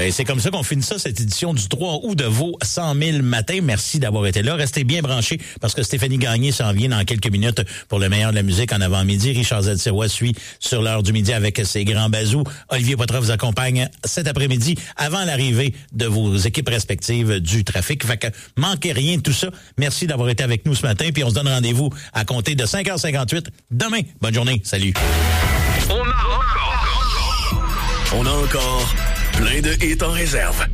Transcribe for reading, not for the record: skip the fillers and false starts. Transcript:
Ben, c'est comme ça qu'on finit ça, cette édition du 3 août de vos 100 000 matins. Merci d'avoir été là. Restez bien branchés parce que Stéphanie Gagné s'en vient dans quelques minutes pour le meilleur de la musique en avant-midi. Richard Z. suit sur l'heure du midi avec ses grands bazous. Olivier Poitras vous accompagne cet après-midi avant l'arrivée de vos équipes respectives du trafic. Fait que manquez rien de tout ça. Merci d'avoir été avec nous ce matin. Puis on se donne rendez-vous à compter de 5h58 demain. Bonne journée. Salut. On a encore plein de hits en réserve.